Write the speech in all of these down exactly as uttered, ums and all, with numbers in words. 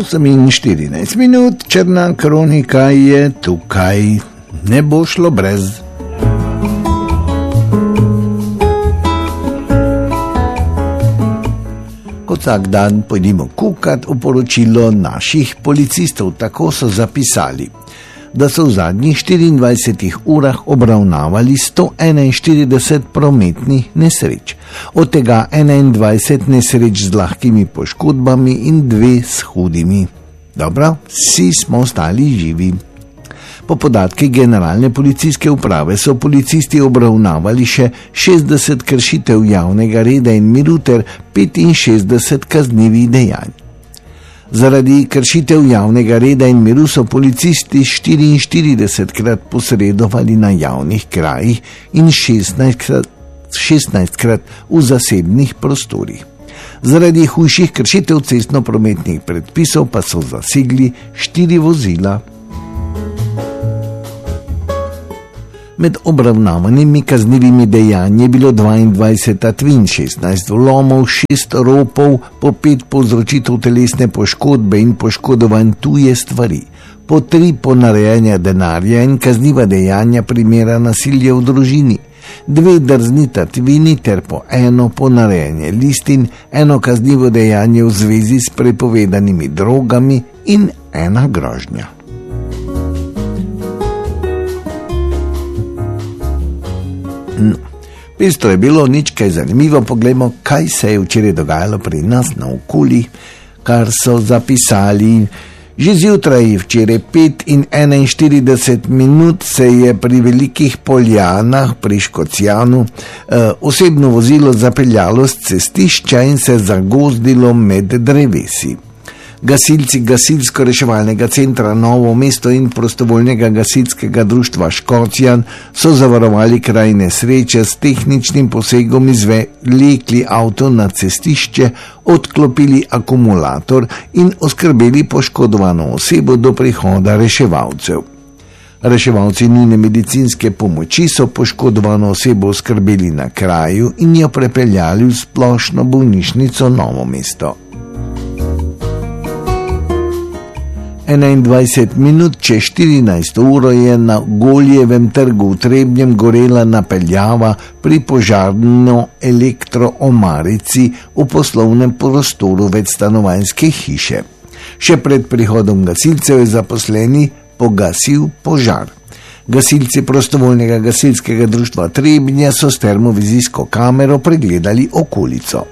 osem in štirinajst minut, črna kronika je tukaj, ne bo šlo brez. Kot vsak dan pojdimo kukat v poročilo naših policistov, tako so zapisali, da so v zadnjih štiriindvajsetih urah obravnavali sto enainštirideset prometnih nesreč, od tega enaindvajset nesreč z lahkimi poškodbami in dve s hudimi. Dobro, vsi smo ostali živi. Po podatkih generalne policijske uprave so policisti obravnavali še šestdeset kršitev javnega reda in miru ter petinšestdeset kaznivih dejanj. Zaradi kršitev javnega reda in miru so policisti štiriinštiridesetkrat posredovali na javnih krajih in šestnajstkrat, šestnajstkrat v zasebnih prostorih. Zaradi hujših kršitev cestno-prometnih predpisov pa so zasegli štiri vozila. Med obravnavanimi kaznivimi dejanji je bilo dvaindvajset tatvin, šestnajst vlomov, šest ropov, po pet povzročitev telesne poškodbe in poškodovanj tuje stvari, po tri ponarejanja denarja in kazniva dejanja primera nasilja v družini, dve drzni tatvini ter po eno ponarejanje listin, eno kaznivo dejanje v zvezi s prepovedanimi drogami in ena grožnja. No, pestro je bilo, nič kaj zanimivo, poglejmo, kaj se je včeraj dogajalo pri nas na okoli, kar so zapisali. Že zjutraj včeraj pet in enainštirideset minut se je pri Velikih Poljanah pri Škocjanu eh, osebno vozilo zapeljalo z cestišča in se zagozdilo med drevesi. Gasilci Gasilsko-reševalnega centra Novo mesto in prostovoljnega gasilskega društva Škocjan so zavarovali kraj nesreče, s tehničnim posegom izvlekli avto na cestišče, odklopili akumulator in oskrbeli poškodovano osebo do prihoda reševalcev. Reševalci nujne medicinske pomoči so poškodovano osebo oskrbeli na kraju in jo prepeljali v splošno bolnišnico Novo mesto. enaindvajset minut čez štirinajsto uro je na Goljevem trgu v Trebnjem gorela napeljava pri požarno elektroomarici v poslovnem prostoru večstanovanjske hiše. Še pred prihodom gasilcev je zaposleni pogasil požar. Gasilci prostovoljnega gasilskega društva Trebnje so s termovizijsko kamero pregledali okolico.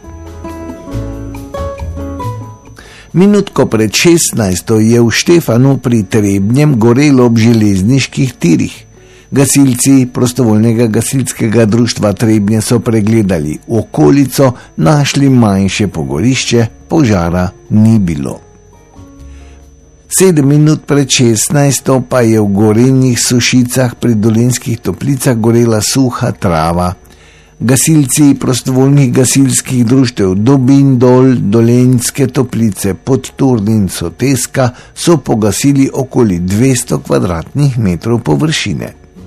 Minutko pred šestnajsto je v Štefanu pri Trebnjem gorelo ob železniških tirih. Gasilci prostovoljnega gasilskega društva Trebnje so pregledali okolico, našli manjše pogorišče, požara ni bilo. Sedem minut pred šestnajsto pa je v Gorenjih Sušicah pri Dolenjskih Toplicah gorela suha trava. Gasilci prostovoljnih gasilskih društev Dobin Dol, Dolenjske Toplice, Podturn in Soteska so pogasili okoli dvesto kvadratnih metrov površine.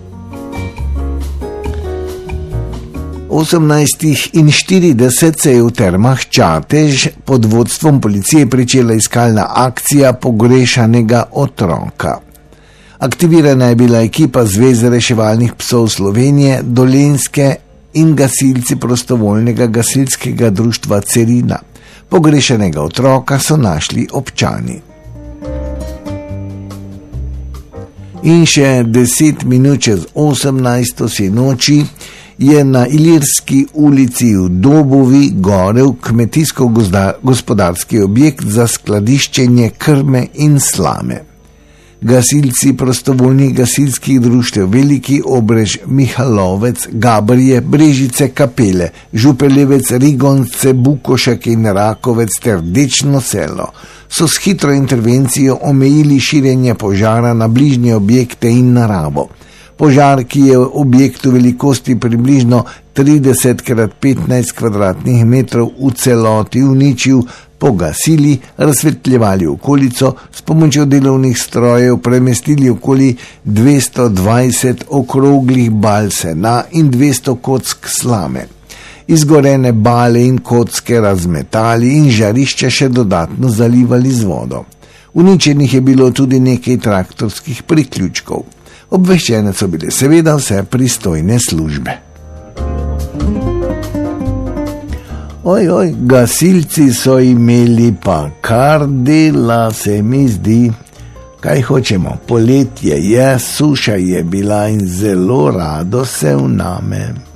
osemnajst in štirideset se je v Termah Čatež pod vodstvom policije pričela iskalna akcija pogrešanega otroka. Aktivirana je bila ekipa Zveze reševalnih psov Slovenije, Dolenjske in gasilci prostovoljnega gasilskega društva Cerina. Pogrešanega otroka so našli občani. In še deset minut čez osemnajsto sinoči je na Ilirski ulici v Dobovi gorel kmetijsko-gospodarski objekt za skladiščenje krme in slame. Gasilci prostovoljnih gasilskih društev Veliki Obrež, Mihalovec, Gabrije, Brežice, Kapele, Župeljevec, Rigonce, Bukošek in Rakovec ter Dečno selo so s hitro intervencijo omejili širjenje požara na bližnje objekte in naravo. Požar, ki je v objektu velikosti približno trideset krat petnajst kvadratnih metrov v celoti uničil, pogasili, razsvetljevali okolico, s pomočjo delovnih strojev premestili okoli dvesto dvajset okroglih bal sena in dvesto kock slame. Izgorene bale in kocke razmetali in žarišče še dodatno zalivali z vodo. Uničenih je bilo tudi nekaj traktorskih priključkov. Obveščene so bile seveda vse pristojne službe. Oj, oj, gasilci so imeli pa kar dela, se mi zdi. Kaj hočemo, poletje je, suša je bila in zelo rado se vname.